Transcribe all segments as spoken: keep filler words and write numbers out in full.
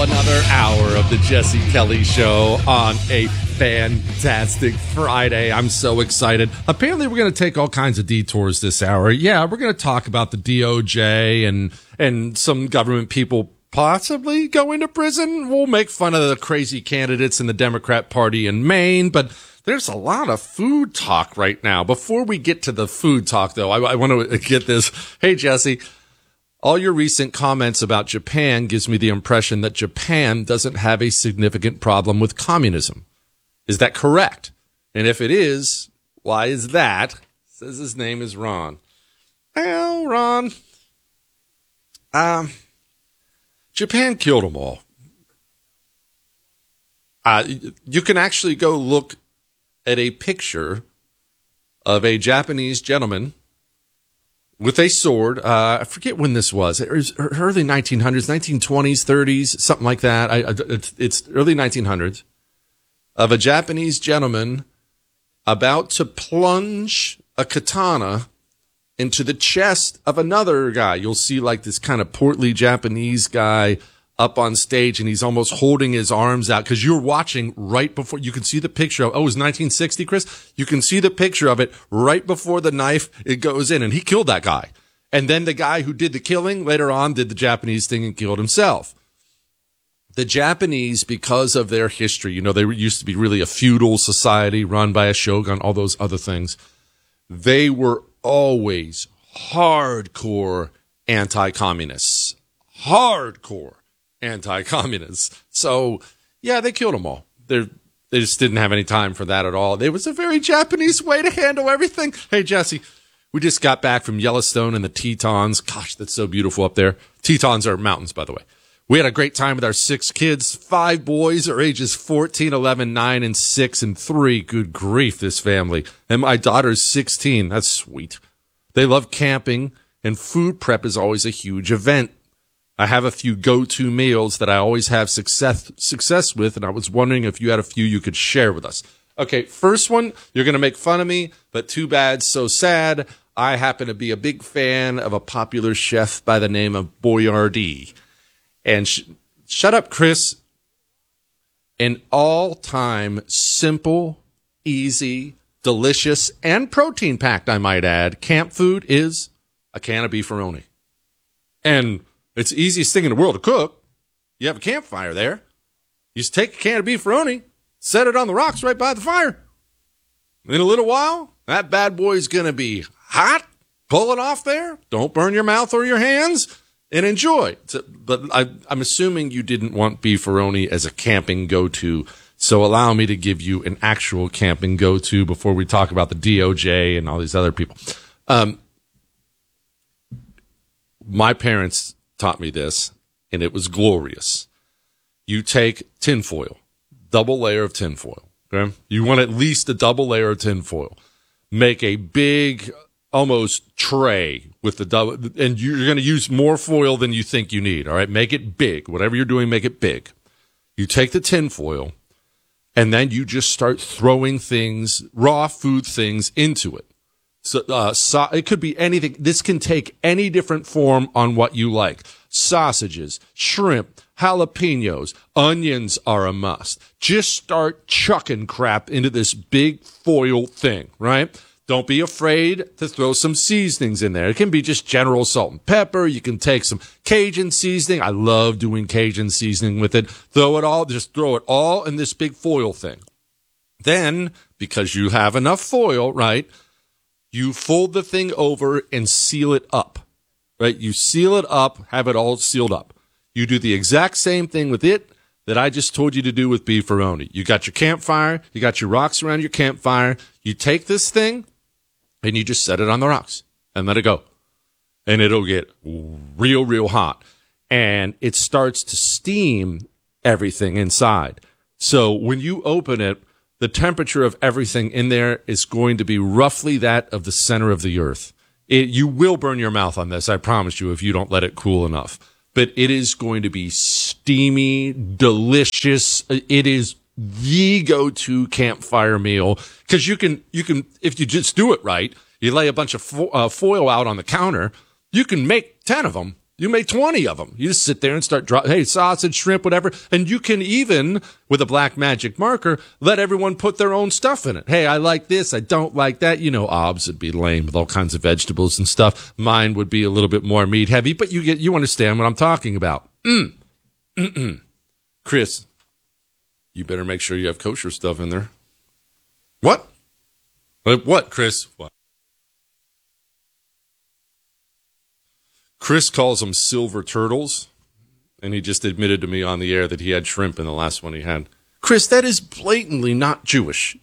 Another hour of the Jesse Kelly Show on a fantastic Friday. I'm so excited. Apparently, we're going to take all kinds of detours this hour. Yeah, we're going to talk about the D O J and and some government people possibly going to prison. We'll make fun of the crazy candidates in the Democrat Party in Maine, but there's a lot of food talk right now. Before we get to the food talk, though, I, I want to get this. Hey, Jesse. All your recent comments about Japan gives me the impression that Japan doesn't have a significant problem with communism. Is that correct? And if it is, why is that? Says his name is Ron. Well, Ron, um, Japan killed them all. Uh, you can actually go look at a picture of a Japanese gentleman with a sword. Uh, I forget when this was. It was early nineteen hundreds, nineteen twenties, thirties, something like that. I, I, it's, it's early nineteen hundreds. Of a Japanese gentleman about to plunge a katana into the chest of another guy. You'll see like this kind of portly Japanese guy up on stage, and he's almost holding his arms out because you're watching right before you can see the picture of, oh, it was nineteen sixty, Chris. You can see the picture of it right before the knife it goes in, and he killed that guy. And then the guy who did the killing later on did the Japanese thing and killed himself. The Japanese, because of their history, you know, they used to be really a feudal society run by a shogun, all those other things. They were always hardcore anti-communists. Hardcore anti-communists. So, yeah, they killed them all. They're, they just didn't have any time for that at all. It was a very Japanese way to handle everything. Hey, Jesse, we just got back from Yellowstone and the Tetons. Gosh, that's so beautiful up there. Tetons are mountains, by the way. We had a great time with our six kids. Five boys are ages fourteen, eleven, nine, and six, and three. Good grief, this family. And my daughter's sixteen. That's sweet. They love camping, and food prep is always a huge event. I have a few go-to meals that I always have success success with, and I was wondering if you had a few you could share with us. Okay, first one, you're going to make fun of me, but too bad, so sad. I happen to be a big fan of a popular chef by the name of Boyardee. And sh- shut up, Chris. An all-time simple, easy, delicious, and protein-packed, I might add, camp food is a can of beefaroni. And it's the easiest thing in the world to cook. You have a campfire there. You just take a can of beefaroni, set it on the rocks right by the fire. In a little while, that bad boy's going to be hot. Pull it off there. Don't burn your mouth or your hands. And enjoy. So, but I, I'm assuming you didn't want beefaroni as a camping go-to. So allow me to give you an actual camping go-to before we talk about the D O J and all these other people. Um, my parents taught me this, and it was glorious. You take tinfoil, double layer of tinfoil. Okay? You want at least a double layer of tinfoil. Make a big, almost tray with the double, and you're going to use more foil than you think you need. All right. Make it big. Whatever you're doing, make it big. You take the tin foil and then you just start throwing things, raw food things into it. So, uh, so it could be anything. This can take any different form on what you like. Sausages, shrimp, jalapenos, onions are a must. Just start chucking crap into this big foil thing, right? Don't be afraid to throw some seasonings in there. It can be just general salt and pepper. You can take some Cajun seasoning. I love doing Cajun seasoning with it. Throw it all, just throw it all in this big foil thing. Then, because you have enough foil, right, you fold the thing over and seal it up, right? You seal it up, have it all sealed up. You do the exact same thing with it that I just told you to do with beefaroni. You got your campfire. You got your rocks around your campfire. You take this thing, and you just set it on the rocks and let it go. And it'll get real, real hot. And it starts to steam everything inside. So when you open it, the temperature of everything in there is going to be roughly that of the center of the earth. It, you will burn your mouth on this, I promise you, if you don't let it cool enough. But it is going to be steamy, delicious. It is the go-to campfire meal, because you can, you can, if you just do it right, you lay a bunch of fo- uh, foil out on the counter, you can make ten of them. You make twenty of them. You just sit there and start drop. Hey, sausage, shrimp, whatever. And you can even, with a black magic marker, let everyone put their own stuff in it. Hey, I like this. I don't like that. You know, Ob's would be lame with all kinds of vegetables and stuff. Mine would be a little bit more meat heavy, but you get, you understand what I'm talking about. Mm. Mm-mm. Chris, you better make sure you have kosher stuff in there. What? What, Chris? What? Chris calls them silver turtles, and he just admitted to me on the air that he had shrimp in the last one he had. Chris, that is blatantly not Jewish.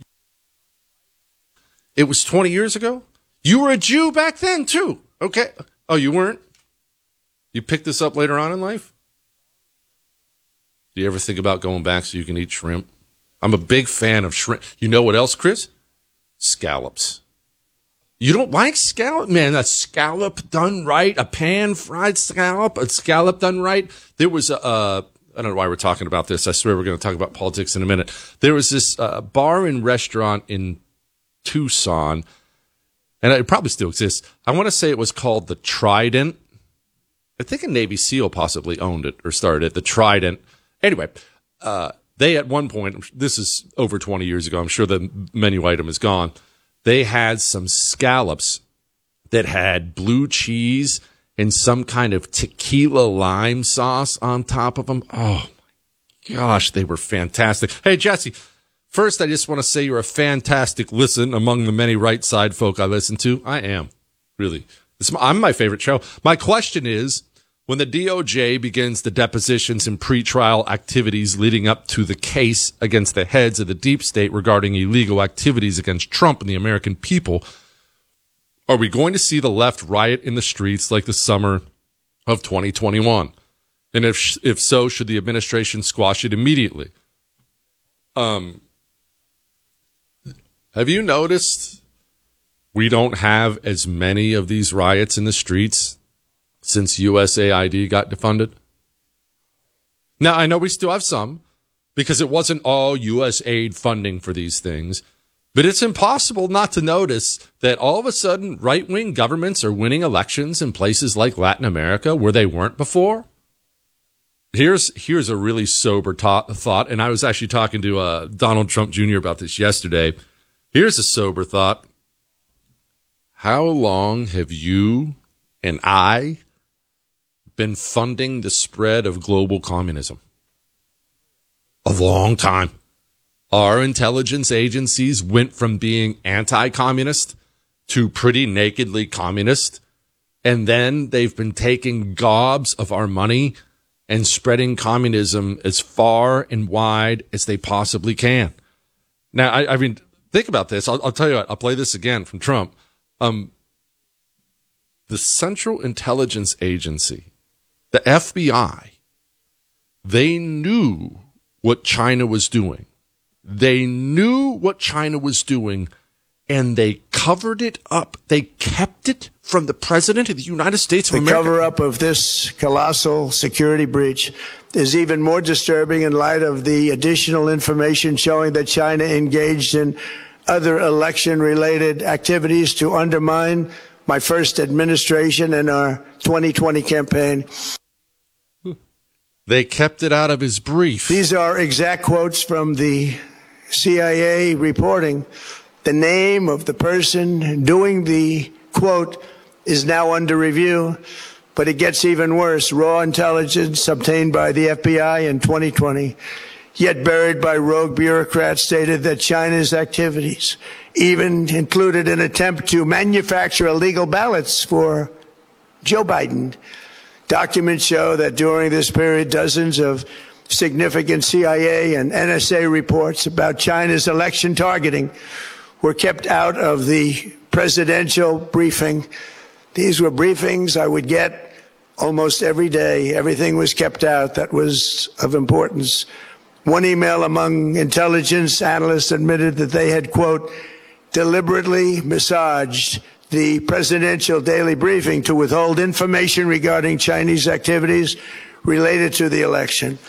It was twenty years ago? You were a Jew back then, too. Okay. Oh, you weren't? You picked this up later on in life? Do you ever think about going back so you can eat shrimp? I'm a big fan of shrimp. You know what else, Chris? Scallops. You don't like scallop? Man, a scallop done right, a pan-fried scallop, a scallop done right. There was a, uh, I don't know why we're talking about this. I swear we're going to talk about politics in a minute. There was this uh, bar and restaurant in Tucson, and it probably still exists. I want to say it was called the Trident. I think a Navy SEAL possibly owned it or started it, the Trident. Anyway, uh, they at one point, this is over twenty years ago, I'm sure the menu item is gone, they had some scallops that had blue cheese and some kind of tequila lime sauce on top of them. Oh, my gosh, they were fantastic. Hey, Jesse, first I just want to say you're a fantastic listen among the many right side folk I listen to. I am, really. It's my, I'm my favorite show. My question is, when the D O J begins the depositions and pretrial activities leading up to the case against the heads of the deep state regarding illegal activities against Trump and the American people, are we going to see the left riot in the streets like the summer of twenty twenty-one? And if if so, should the administration squash it immediately? Um, have you noticed we don't have as many of these riots in the streets since U S A I D got defunded? Now, I know we still have some because it wasn't all U S aid funding for these things, but it's impossible not to notice that all of a sudden right-wing governments are winning elections in places like Latin America where they weren't before. Here's here's a really sober ta- thought, and I was actually talking to uh, Donald Trump Junior about this yesterday. Here's a sober thought. How long have you and I been funding the spread of global communism? A long time. Our intelligence agencies went from being anti-communist to pretty nakedly communist, and then they've been taking gobs of our money and spreading communism as far and wide as they possibly can. Now, I, I mean, think about this. I'll, I'll tell you what, I'll play this again from Trump. Um, the Central Intelligence Agency, the F B I, they knew what China was doing. They knew what China was doing, and they covered it up. They kept it from the President of the United States of the America. The cover-up of this colossal security breach is even more disturbing in light of the additional information showing that China engaged in other election-related activities to undermine my first administration and our twenty twenty campaign. They kept it out of his brief. These are exact quotes from the C I A reporting. The name of the person doing the quote is now under review, but it gets even worse. Raw intelligence obtained by the F B I in twenty twenty, yet buried by rogue bureaucrats, stated that China's activities even included an attempt to manufacture illegal ballots for Joe Biden. Documents show that during this period, dozens of significant C I A and N S A reports about China's election targeting were kept out of the presidential briefing. These were briefings I would get almost every day. Everything was kept out that was of importance. One email among intelligence analysts admitted that they had, quote, deliberately massaged the presidential daily briefing to withhold information regarding Chinese activities related to the election.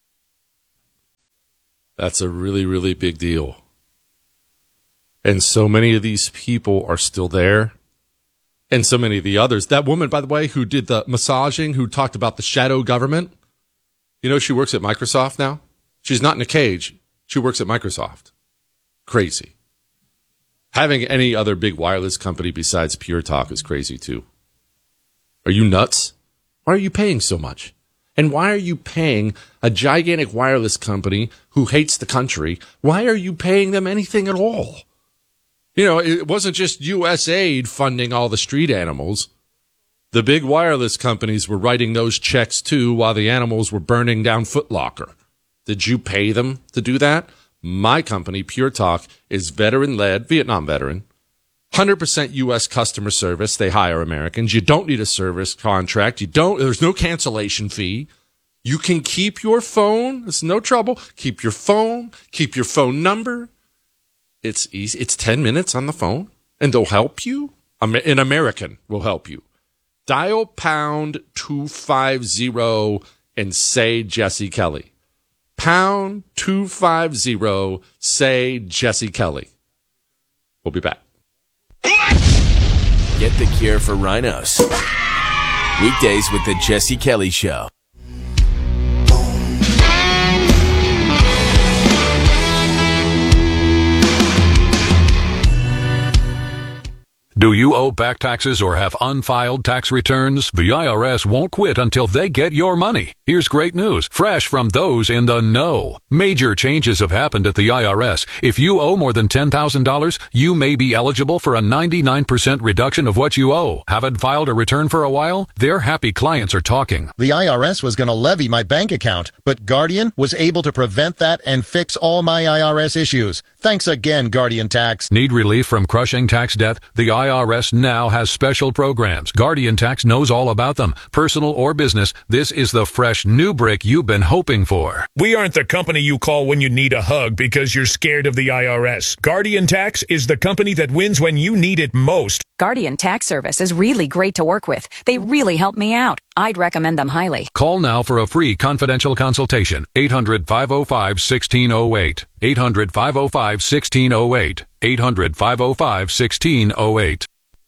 That's a really, really big deal. And so many of these people are still there. and so many of the others. That woman, by the way, who did the massaging, who talked about the shadow government, you know, she works at Microsoft now. She's not in a cage. She works at Microsoft. Crazy. Having any other big wireless company besides Pure Talk is crazy too. Are you nuts? Why are you paying so much? And why are you paying a gigantic wireless company who hates the country? Why are you paying them anything at all? You know, it wasn't just U S A I D funding all the street animals. The big wireless companies were writing those checks too while the animals were burning down Foot Locker. Did you pay them to do that? My company, Pure Talk, is veteran-led, Vietnam veteran, one hundred percent U S customer service. They hire Americans. You don't need a service contract. You don't. There's no cancellation fee. You can keep your phone. It's no trouble. Keep your phone. Keep your phone number. It's easy. It's ten minutes on the phone, and they'll help you. An American will help you. Dial pound two five zero and say Jesse Kelly. Pound two five zero, say Jesse Kelly. We'll be back. Get the cure for rhinos. Weekdays with the Jesse Kelly Show. Do you owe back taxes or have unfiled tax returns? The I R S won't quit until they get your money. Here's great news, fresh from those in the know. Major changes have happened at the I R S. If you owe more than ten thousand dollars, you may be eligible for a ninety-nine percent reduction of what you owe. Haven't filed a return for a while? Their happy clients are talking. The I R S was going to levy my bank account, but Guardian was able to prevent that and fix all my I R S issues. Thanks again, Guardian Tax. Need relief from crushing tax debt? The I R S now has special programs. Guardian Tax knows all about them. Personal or business, this is the fresh new brick you've been hoping for. We aren't the company you call when you need a hug because you're scared of the I R S. Guardian Tax is the company that wins when you need it most. Guardian Tax Service is really great to work with. They really help me out. I'd recommend them highly. Call now for a free confidential consultation. eight hundred, five oh five, one six oh eight. eight hundred, five oh five, one six oh eight. eight hundred, five oh five, one six oh eight.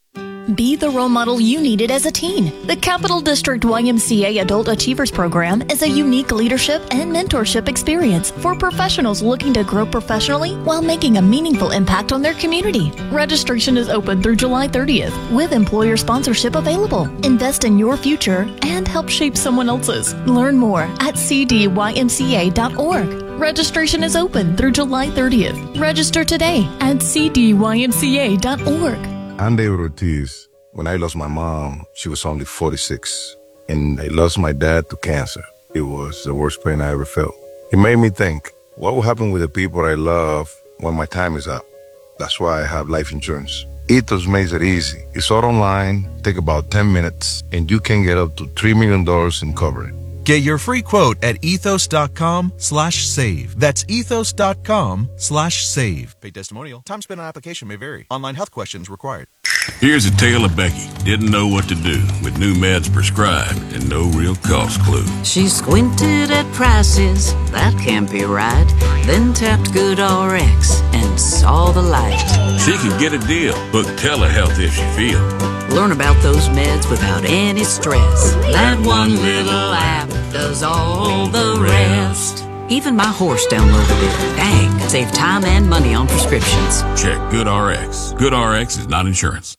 Be the role model you needed as a teen. The Capital District Y M C A Adult Achievers Program is a unique leadership and mentorship experience for professionals looking to grow professionally while making a meaningful impact on their community. Registration is open through July thirtieth with employer sponsorship available. Invest in your future and help shape someone else's. Learn more at c d y m c a dot org. Registration is open through July thirtieth. Register today at c d y m c a dot org. I'm David Ortiz. When I lost my mom, she was only forty-six. And I lost my dad to cancer. It was the worst pain I ever felt. It made me think, what will happen with the people I love when my time is up? That's why I have life insurance. Ethos makes it easy. It's all online, take about ten minutes, and you can get up to three million dollars in coverage. Get your free quote at ethos.com slash save. That's ethos.com slash save. Paid testimonial. Time spent on application may vary. Online health questions required. Here's a tale of Becky. Didn't know what to do with new meds prescribed and no real cost clue. She squinted at prices, that can't be right. Then tapped GoodRx and saw the light. She can get a deal. Book telehealth if she feels. Learn about those meds without any stress. That one little app does all the rest. Even my horse downloaded it. Dang, save time and money on prescriptions. Check GoodRx. GoodRx is not insurance.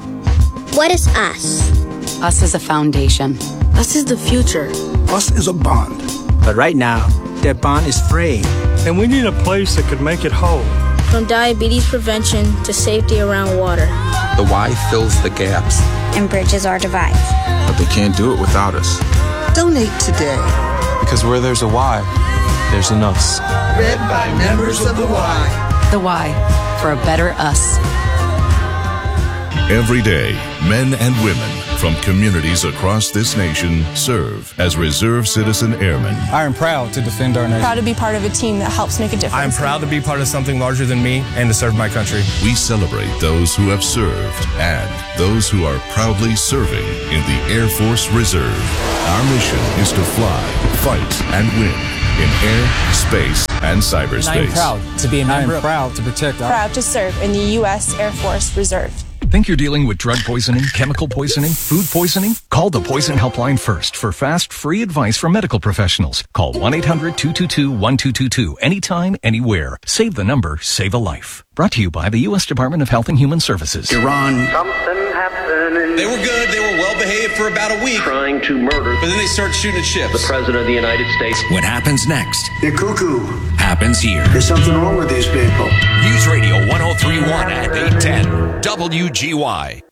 What is us? Us is a foundation. Us is the future. Us is a bond. But right now, that bond is fraying. And we need a place that could make it whole. From diabetes prevention to safety around water. The Y fills the gaps. And bridges our divides. But they can't do it without us. Donate today. Because where there's a Y, there's an us. Read by members of the Y. The Y, for a better us. Every day, men and women from communities across this nation serve as Reserve Citizen Airmen. I am proud to defend our nation. Proud to be part of a team that helps make a difference. I am proud to be part of something larger than me and to serve my country. We celebrate those who have served and those who are proudly serving in the Air Force Reserve. Our mission is to fly, fight, and win in air, space, and cyberspace. I am proud to be a member. I am proud to protect our... Proud to serve in the U S Air Force Reserve. Think you're dealing with drug poisoning, chemical poisoning, food poisoning? Call the Poison Helpline first for fast, free advice from medical professionals. Call one eight hundred two two two one two two two anytime, anywhere. Save the number, save a life. Brought to you by the U S Department of Health and Human Services. Iran. Something happening. They were good. They were well behaved for about a week. Trying to murder. But then they start shooting at ships. The President of the United States. What happens next? They're cuckoo. Happens here. There's something wrong with these people. News Radio one oh three point one at eight ten. W G Y.